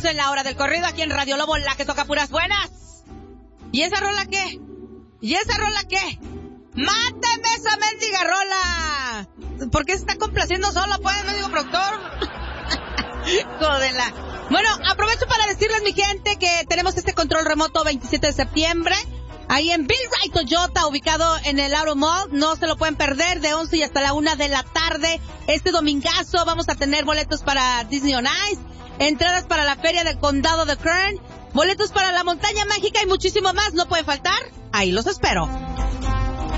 en la hora del corrido aquí en Radio Lobo, la que toca puras buenas. ¿Y esa rola qué? ¡Máteme esa mendiga rola! ¿Por qué se está complaciendo solo, pues, mendigo productor? Jodela. Bueno, aprovecho para decirles, mi gente, que tenemos este control remoto 27 de septiembre. Ahí en Bill Wright Toyota, ubicado en el Auto Mall. No se lo pueden perder, de 11 y hasta la 1 de la tarde. Este domingazo vamos a tener boletos para Disney on Ice, entradas para la Feria del Condado de Kern, boletos para la Montaña Mágica y muchísimo más. No puede faltar. Ahí los espero.